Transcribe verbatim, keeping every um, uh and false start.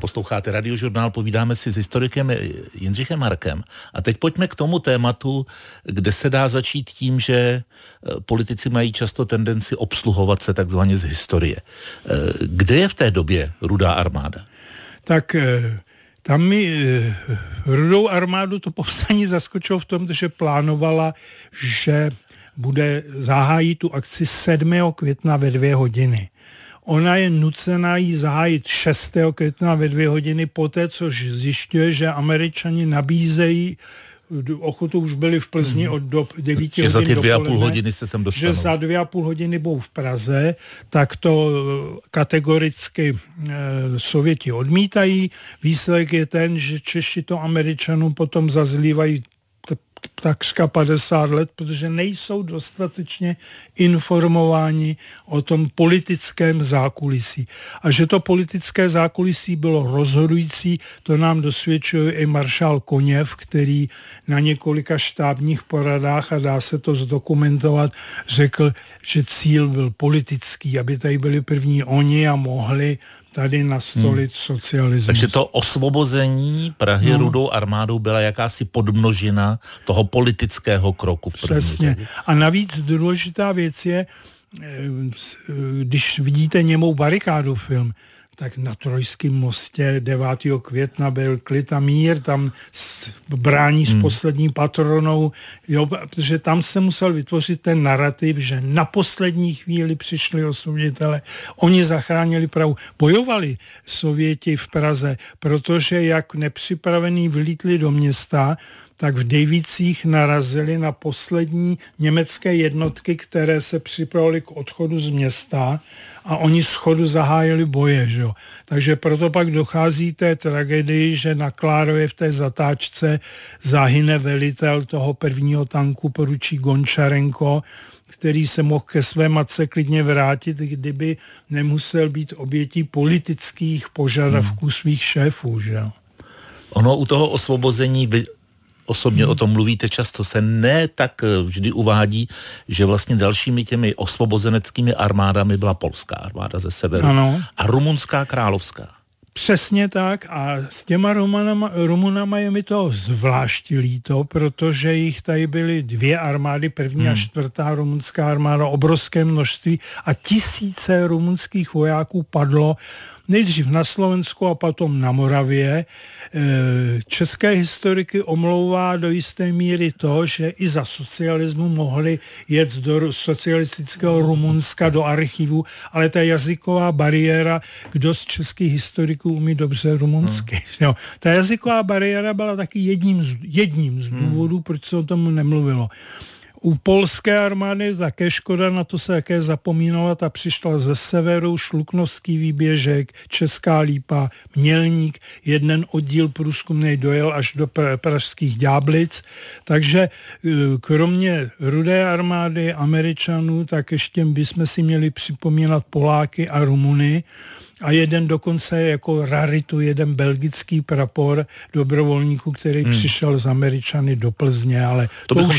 Posloucháte Radiožurnál, povídáme si s historikem Jindřichem Markem. A teď pojďme k tomu tématu, kde se dá začít tím, že politici mají často tendenci obsluhovat se takzvaně z historie. Kde je v té době Rudá armáda? Tak tam mi Rudou armádu to povstání zaskočilo v tom, že plánovala, že bude zahájit tu akci sedmého května ve dvě hodiny. Ona je nucená jí zahájit šestého května ve dvě hodiny poté, což zjišťuje, že Američani nabízejí, ochotu už byli v Plzni od do devíti hodin že za ty dvě a půl dopoledne, hodiny se sem dostanou. Že za dvě a půl hodiny budou v Praze, tak to kategoricky e, Sověti odmítají. Výsledek je ten, že Češi to Američanům potom zazlívají takřka padesát let, protože nejsou dostatečně informováni o tom politickém zákulisí. A že to politické zákulisí bylo rozhodující, to nám dosvědčuje i maršál Koněv, který na několika štábních poradách, a dá se to zdokumentovat, řekl, že cíl byl politický, aby tady byli první oni a mohli tady nastolit hmm. socialismus. Takže to osvobození Prahy no. Rudou armádou byla jakási podmnožina toho politického kroku v první Přesně. řadě. A navíc důležitá věc je, když vidíte Němou barikádu film, tak na Trojském mostě devátého května byl klid a mír, tam brání s hmm. poslední patronou, jo, protože tam se musel vytvořit ten narrativ, že na poslední chvíli přišli osvoboditelé, oni zachránili Prahu. Bojovali Sověti v Praze, protože jak nepřipravení vlítli do města, tak v Dejvicích narazili na poslední německé jednotky, které se připravily k odchodu z města a oni z chodu zahájili boje. Že? Takže proto pak dochází té tragédii, že na Klárově v té zatáčce zahyne velitel toho prvního tanku poručík Gončarenko, který se mohl ke své matce klidně vrátit, kdyby nemusel být obětí politických požadavků hmm. svých šéfů. Že? Ono u toho osvobození vy osobně hmm. o tom mluvíte často, se ne tak vždy uvádí, že vlastně dalšími těmi osvobozeneckými armádami byla polská armáda ze severu ano. a rumunská královská. Přesně tak a s těma Rumunama, Rumunama je mi to zvlášť líto, protože jich tady byly dvě armády, první hmm. a čtvrtá rumunská armáda, obrovské množství a tisíce rumunských vojáků padlo nejdřív na Slovensku a potom na Moravě. České historiky omlouvá do jisté míry to, že i za socialismu mohli jet do socialistického Rumunska do archivu, ale ta jazyková bariéra, kdo z českých historiků umí dobře rumunsky. Hmm. Jo. Ta jazyková bariéra byla taky jedním z, jedním z důvodů, hmm. proč se o tom nemluvilo. U polské armády také škoda, na to se také zapomínalo, ta přišla ze severu, Šluknovský výběžek, Česká Lípa, Mělník, jeden oddíl průzkumnej dojel až do pražských Ďáblic, takže kromě Rudé armády Američanů, tak ještě bychom si měli připomínat Poláky a Rumuny, a jeden dokonce jako raritu, jeden belgický prapor dobrovolníků, který hmm. přišel z Američany do Plzně, ale to, to bychom už